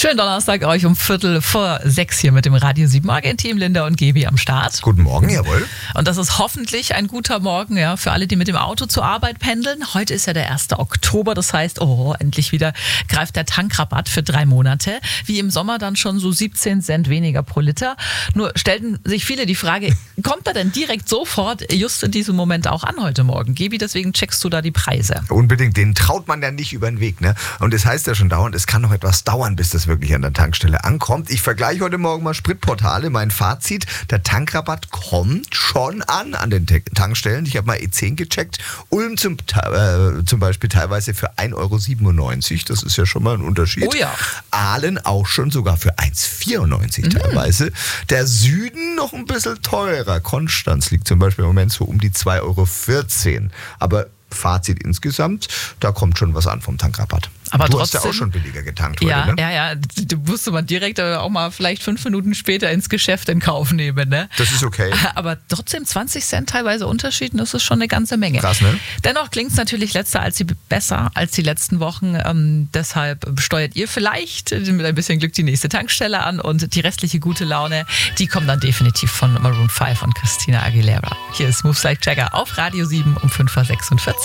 Schönen Donnerstag euch um 5:45 hier mit dem Radio 7 Morgen-Team. Linda und Gebi am Start. Guten Morgen, jawohl. Und das ist hoffentlich ein guter Morgen, ja, für alle, die mit dem Auto zur Arbeit pendeln. Heute ist ja der 1. Oktober, das heißt, endlich wieder greift der Tankrabatt für 3 Monate. Wie im Sommer dann schon so 17 Cent weniger pro Liter. Nur stellten sich viele die Frage, kommt er denn direkt sofort, just in diesem Moment auch an heute Morgen? Gebi, deswegen checkst du da die Preise. Unbedingt, den traut man ja nicht über den Weg, ne? Und es heißt ja schon dauernd, es kann noch etwas dauern, bis das wirklich an der Tankstelle ankommt. Ich vergleiche heute Morgen mal Spritportale. Mein Fazit, der Tankrabatt kommt schon an den Tankstellen. Ich habe mal E10 gecheckt. Ulm zum Beispiel teilweise für 1,97 €. Das ist ja schon mal ein Unterschied. Oh ja. Aalen auch schon sogar für 1,94 teilweise. Der Süden noch ein bisschen teurer. Konstanz liegt zum Beispiel im Moment so um die 2,14 €. Aber Fazit insgesamt, da kommt schon was an vom Tankrabatt. Aber du trotzdem, hast ja auch schon billiger getankt ja, heute, ne? Ja, da musste man direkt auch mal vielleicht 5 Minuten später ins Geschäft in Kauf nehmen, ne? Das ist okay. Aber trotzdem 20 Cent teilweise Unterschied, das ist schon eine ganze Menge. Krass, ne? Dennoch klingt es natürlich besser als die letzten Wochen. Deshalb steuert ihr vielleicht mit ein bisschen Glück die nächste Tankstelle an und die restliche gute Laune, die kommt dann definitiv von Maroon 5 und Christina Aguilera. Hier ist Moves Like Jagger auf Radio 7 um 5:46 €.